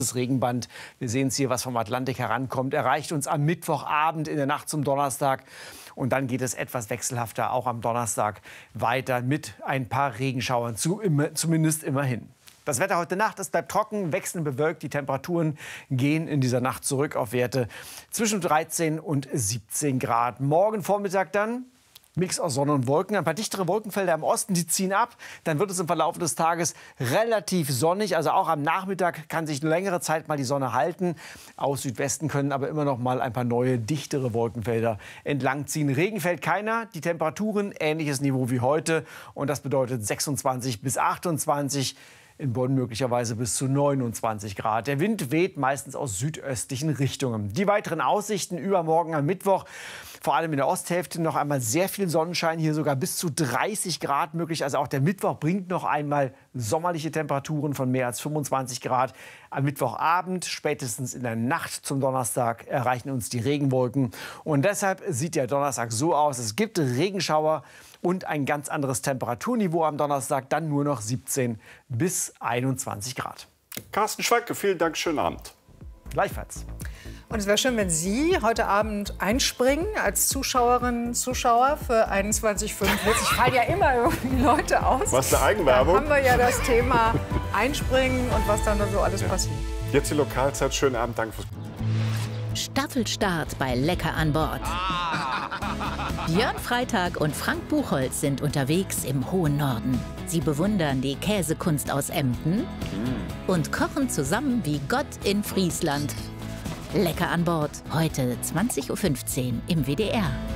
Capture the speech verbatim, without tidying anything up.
Das Regenband, wir sehen es hier, was vom Atlantik herankommt, erreicht uns am Mittwochabend in der Nacht zum Donnerstag. Und dann geht es etwas wechselhafter auch am Donnerstag weiter mit ein paar Regenschauern, zu, immer, zumindest immerhin. Das Wetter heute Nacht, es bleibt trocken, wechselnd bewölkt. Die Temperaturen gehen in dieser Nacht zurück auf Werte zwischen dreizehn und siebzehn Grad. Morgen Vormittag dann Mix aus Sonne und Wolken. Ein paar dichtere Wolkenfelder im Osten, die ziehen ab. Dann wird es im Verlauf des Tages relativ sonnig. Also auch am Nachmittag kann sich längere Zeit mal die Sonne halten. Aus Südwesten können aber immer noch mal ein paar neue, dichtere Wolkenfelder entlangziehen. Regen fällt keiner. Die Temperaturen ähnliches Niveau wie heute. Und das bedeutet sechsundzwanzig bis achtundzwanzig. In Bonn möglicherweise bis zu neunundzwanzig Grad. Der Wind weht meistens aus südöstlichen Richtungen. Die weiteren Aussichten übermorgen am Mittwoch. Vor allem in der Osthälfte noch einmal sehr viel Sonnenschein. Hier sogar bis zu dreißig Grad möglich. Also auch der Mittwoch bringt noch einmal sommerliche Temperaturen von mehr als fünfundzwanzig Grad. Am Mittwochabend, spätestens in der Nacht zum Donnerstag, erreichen uns die Regenwolken. Und deshalb sieht der Donnerstag so aus. Es gibt Regenschauer und ein ganz anderes Temperaturniveau am Donnerstag. Dann nur noch siebzehn bis einundzwanzig Grad. Carsten Schweigke, vielen Dank. Schönen Abend. Gleichfalls. Und es wäre schön, wenn Sie heute Abend einspringen als Zuschauerinnen, Zuschauer für einundzwanzig Uhr fünfundvierzig. Ich falle ja immer irgendwie Leute aus. Was eine Eigenwerbung. Dann haben wir ja das Thema Einspringen und was dann da so alles ja. passiert. Jetzt die Lokalzeit. Schönen Abend. Danke fürs Staffelstart bei Lecker an Bord. Björn Freitag und Frank Buchholz sind unterwegs im hohen Norden. Sie bewundern die Käsekunst aus Emden und kochen zusammen wie Gott in Friesland. Lecker an Bord, heute zwanzig Uhr fünfzehn im W D R.